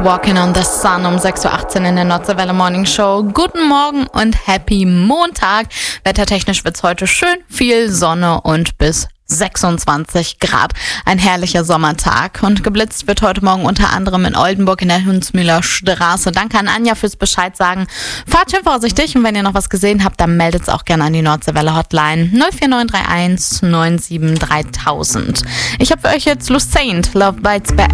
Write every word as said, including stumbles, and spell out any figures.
Walking on the Sun um sechs Uhr achtzehn in der Nordseewelle Morning Show. Guten Morgen und Happy Montag. Wettertechnisch wird's heute schön viel Sonne und bis sechsundzwanzig Grad. Ein herrlicher Sommertag. Und geblitzt wird heute Morgen unter anderem in Oldenburg in der Hunsmühler Straße. Danke an Anja fürs Bescheid sagen. Fahrt schön vorsichtig und wenn ihr noch was gesehen habt, dann meldet's auch gerne an die Nordseewelle Hotline null vier neun drei eins neun sieben drei tausend. Ich habe für euch jetzt Lucent, Love Bites Back.